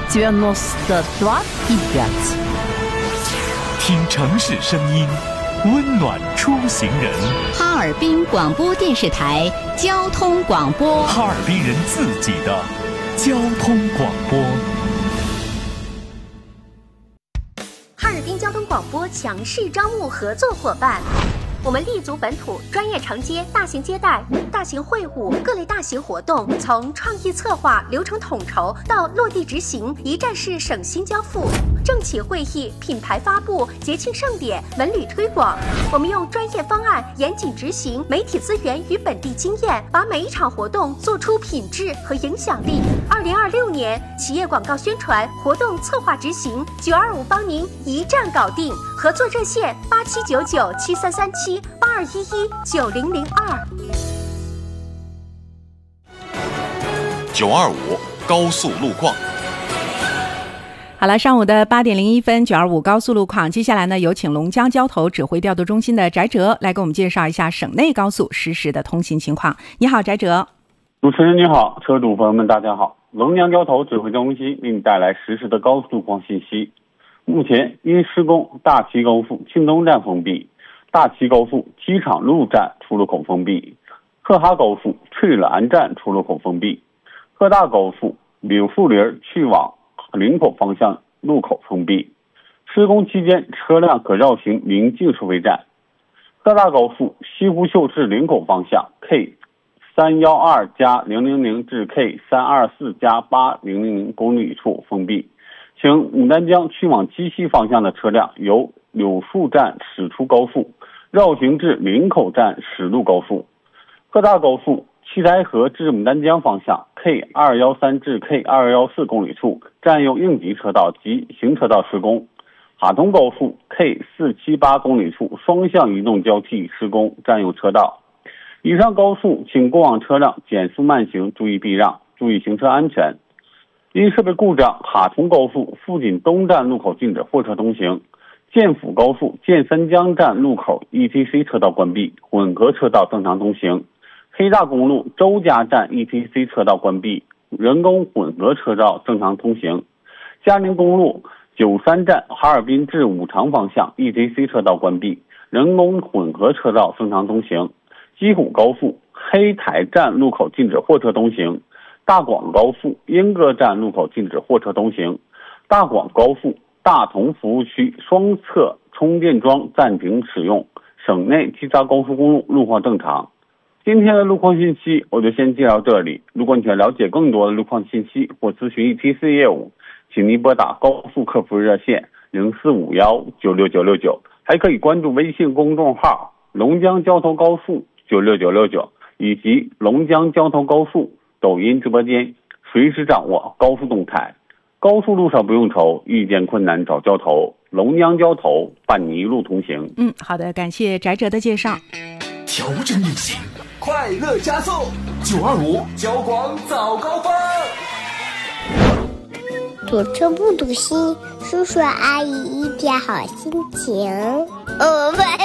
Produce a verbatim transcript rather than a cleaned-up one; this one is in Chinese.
девяносто два и пять。 听城市声音，温暖出行人。 哈尔滨广播电视台交通广播， 哈尔滨人自己的交通广播。 哈尔滨交通广播强势招募合作伙伴。我们立足本土，专业承接大型接待、大型会务、各类大型活动，从创意策划、流程统筹到落地执行，一站式省心交付。政企会议、品牌发布、节庆盛典、文旅推广，我们用专业方案严谨执行，媒体资源与本地经验，把每一场活动做出品质和影响力。二零二六年企业广告宣传、活动策划执行，九二五帮您一站搞定。合作热线八七九九七三三七八二一一九零零二。 九二五高速路况。 好了，上午的八点零一分，九二五高速路况。接下来呢，有请龙江交投指挥调度中心的翟哲来给我们介绍一下省内高速实时的通行情况。你好，翟哲。 主持人你好，车主朋友们大家好。龙江交投指挥中心为你带来实时的高速路况信息。目前因施工，大齐高速庆东站封闭，大齐高速机场路站出入口封闭，赫哈高速翠兰站出入口封闭，赫大高速柳树林去往林口方向路口封闭。施工期间车辆可绕行临近收费站。赫大高速西湖秀至林口方向 K 三一二加零零零至 K 三二四加八零零零公里处封闭，请牡丹江去往鸡西方向的车辆由柳树站驶出高速，绕行至林口站驶入高速。赫大高速七台河至牡丹江方向 K 二一三至 K 二一四公里处占用应急车道及行车道施工。哈通高速 K 四七八公里处双向移动交替施工，占用车道。以上高速请过往车辆减速慢行，注意避让，注意行车安全。因设备故障，哈通高速富锦东站路口禁止货车通行，建府高速建三江站路口 E T C 车道关闭，混合车道正常通行。黑大公路周家站 E T C 车道关闭，人工混合车道正常通行。嘉宁公路九三站哈尔滨至五常方向 E T C 车道关闭，人工混合车道正常通行。鸡虎高速黑台站路口禁止货车通行，大广高速英歌站路口禁止货车通行，大广高速大同服务区双侧充电桩暂停使用，省内其他高速公路路况正常。今天的路况信息我就先介绍这里，如果你想了解更多的路况信息或咨询 E T C 业务，请您拨打高速客服热线零四五一九六九六九，还可以关注微信公众号龙江交通高速九六九六九以及龙江交通高速抖音直播间，随时掌握高速动态。高速路上不用愁，遇见困难找交投，龙江交投伴你一路同行。 嗯，好的，感谢翟哲的介绍。 调整运行， 快乐加速，九二五交广早高峰。 堵车不堵心，叔叔阿姨一点好心情。哦，拜。